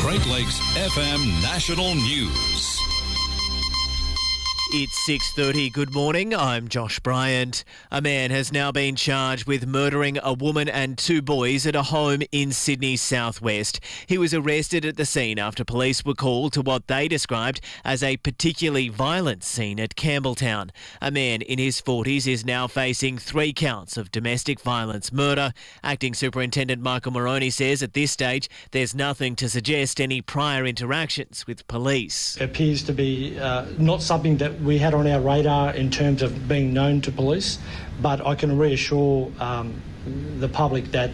Great Lakes FM National News. It's 6:30. Good morning. I'm Josh Bryant. A man has now been charged with murdering a woman and two boys at a home in Sydney's southwest. He was arrested at the scene after police were called to what they described as a particularly violent scene at Campbelltown. A man in his 40s is now facing 3 counts of domestic violence murder. Acting Superintendent Michael Moroney says at this stage there's nothing to suggest any prior interactions with police. It appears to be not something that we had on our radar in terms of being known to police, but I can reassure the public that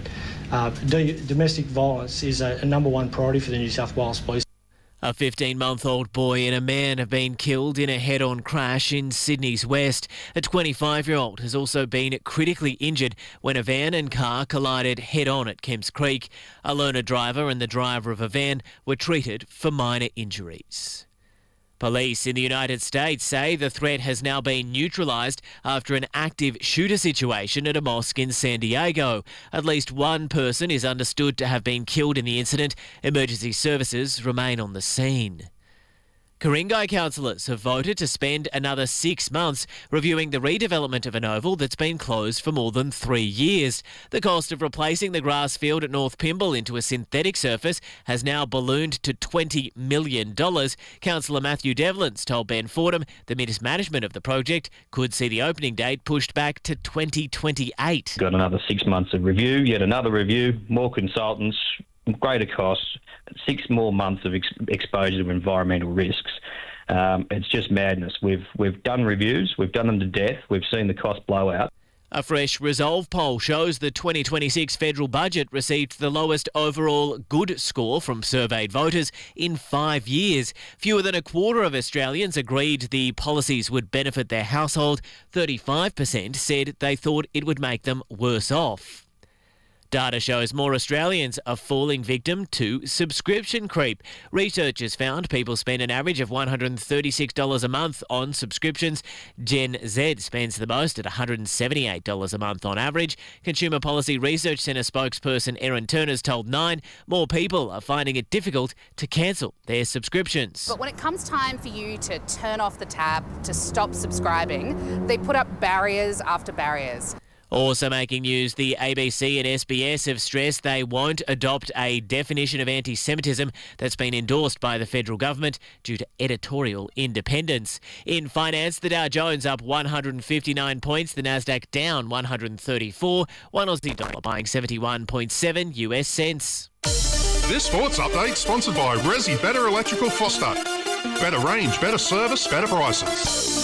domestic violence is a number one priority for the New South Wales Police. A 15-month-old boy and a man have been killed in a head-on crash in Sydney's west. A 25-year-old has also been critically injured when a van and car collided head-on at Kemps Creek. A learner driver and the driver of a van were treated for minor injuries. Police in the United States say the threat has now been neutralised after an active shooter situation at a mosque in San Diego. At least one person is understood to have been killed in the incident. Emergency services remain on the scene. Ku-ring-gai councillors have voted to spend another 6 months reviewing the redevelopment of an oval that's been closed for more than 3 years. The cost of replacing the grass field at North Pymble into a synthetic surface has now ballooned to $20 million. Councillor Matthew Devlins told Ben Fordham the mismanagement of the project could see the opening date pushed back to 2028. Got another 6 months of review, yet another review, more consultants, greater costs, 6 more months of exposure to environmental risks. It's just madness. We've done reviews, we've done them to death, we've seen the cost blow out. A fresh Resolve poll shows the 2026 federal budget received the lowest overall good score from surveyed voters in 5 years. Fewer than a quarter of Australians agreed the policies would benefit their household. 35% said they thought it would make them worse off. Data shows more Australians are falling victim to subscription creep. Researchers found people spend an average of $136 a month on subscriptions. Gen Z spends the most at $178 a month on average. Consumer Policy Research Centre spokesperson Erin Turner's told Nine more people are finding it difficult to cancel their subscriptions. But when it comes time for you to turn off the tap, to stop subscribing, they put up barriers after barriers. Also making news, the ABC and SBS have stressed they won't adopt a definition of anti-Semitism that's been endorsed by the federal government due to editorial independence. In finance, the Dow Jones up 159 points, the Nasdaq down 134, one Aussie dollar buying 71.7 US cents. This sports update sponsored by Resi Better Electrical Foster. Better range, better service, better prices.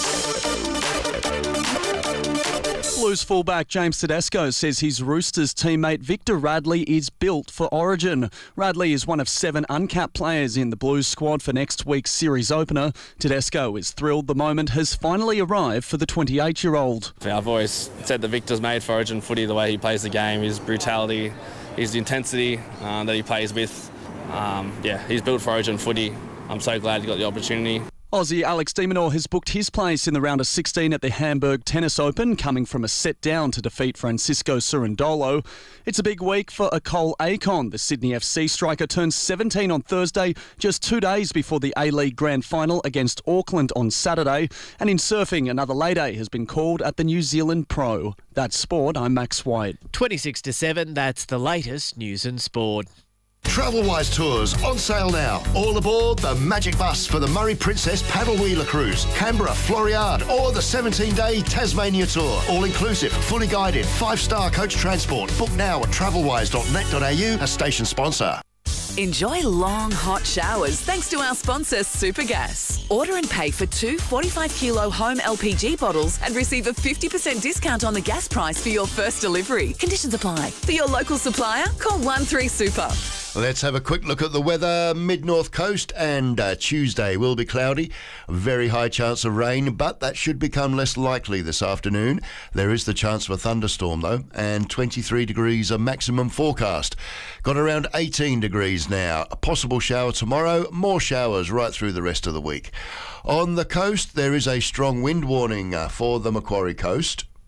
Blues fullback James Tedesco says his Roosters teammate Victor Radley is built for Origin. Radley is one of 7 uncapped players in the Blues squad for next week's series opener. Tedesco is thrilled the moment has finally arrived for the 28-year-old. I've always said that Victor's made for Origin footy, the way he plays the game, his brutality, his intensity that he plays with. He's built for Origin footy. I'm so glad he got the opportunity. Aussie Alex de Minaur has booked his place in the round of 16 at the Hamburg Tennis Open, coming from a set down to defeat Francisco Cerundolo. It's a big week for Akol Akon. The Sydney FC striker turns 17 on Thursday, just 2 days before the A-League Grand Final against Auckland on Saturday. And in surfing, another lay day has been called at the New Zealand Pro. That's sport. I'm Max White. 26 to 7, that's the latest news and sport. Travelwise Tours on sale now. All aboard the Magic Bus for the Murray Princess Paddle Wheeler Cruise, Canberra, Floriade, or the 17-day Tasmania Tour. All inclusive, fully guided, 5-star coach transport. Book now at travelwise.net.au, a station sponsor. Enjoy long, hot showers thanks to our sponsor, Supergas. Order and pay for 2 45-kilo home LPG bottles and receive a 50% discount on the gas price for your first delivery. Conditions apply. For your local supplier, call 13-SUPER. Let's have a quick look at the weather. Mid-north coast and Tuesday will be cloudy. Very high chance of rain, but that should become less likely this afternoon. There is the chance of a thunderstorm though, and 23 degrees a maximum forecast. Got around 18 degrees now. A possible shower tomorrow, more showers right through the rest of the week. On the coast, there is a strong wind warning for the Macquarie coast.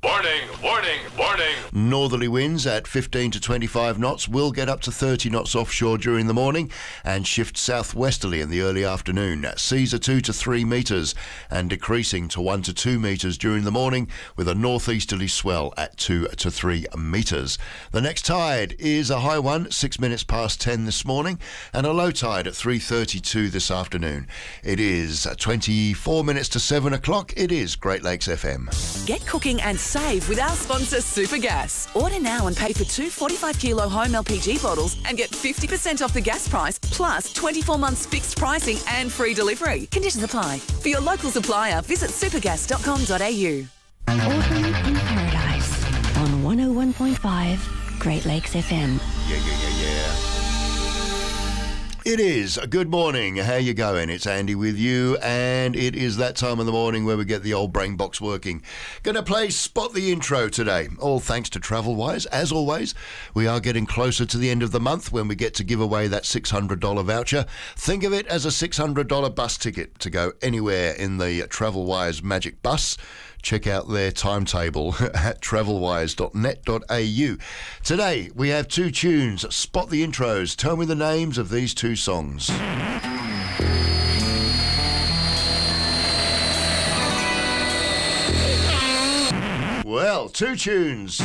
Warning, warning, warning. Northerly winds at 15 to 25 knots will get up to 30 knots offshore during the morning and shift southwesterly in the early afternoon. Seas are 2 to 3 metres and decreasing to 1 to 2 metres during the morning with a northeasterly swell at 2 to 3 metres. The next tide is a high one, 6 minutes past 10 this morning, and a low tide at 3:32 this afternoon. It is 24 minutes to 7 o'clock. It is Great Lakes FM. Get cooking and save with our sponsor Supergas. Order now and pay for 2 45-kilo home LPG bottles and get 50% off the gas price plus 24 months fixed pricing and free delivery. Conditions apply. For your local supplier, visit supergas.com.au. Autumn in Paradise on 101.5 Great Lakes FM. Yeah. It is. Good morning. How you going? It's Andy with you, and it is that time of the morning where we get the old brain box working. Going to play Spot the Intro today, all thanks to TravelWise. As always, we are getting closer to the end of the month when we get to give away that $600 voucher. Think of it as a $600 bus ticket to go anywhere in the TravelWise Magic Bus. Check out their timetable at travelwise.net.au. Today, we have 2 tunes. Spot the intros. Tell me the names of these 2 songs. Well, 2 tunes.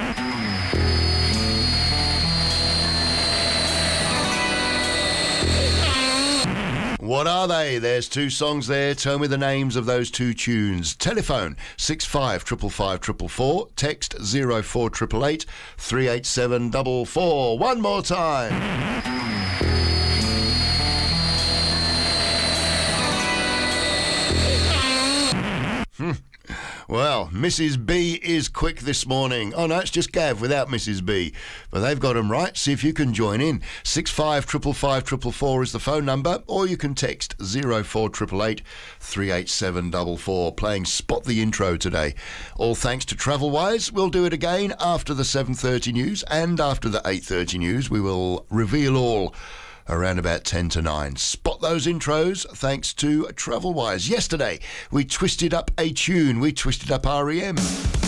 What are they? There's 2 songs there. Tell me the names of those 2 tunes. Telephone 655544. Text 04888 38744. One more time. Well, Mrs. B is quick this morning. Oh no, it's just Gav without Mrs. B. But they've got them right. See if you can join in. 655544 is the phone number, or you can text 04888 38744. Playing Spot the Intro today. All thanks to TravelWise. We'll do it again after the 7:30 news and after the 8:30 news. We will reveal all around about 10 to 9. Spot those intros thanks to TravelWise. Yesterday, we twisted up a tune. We twisted up REM.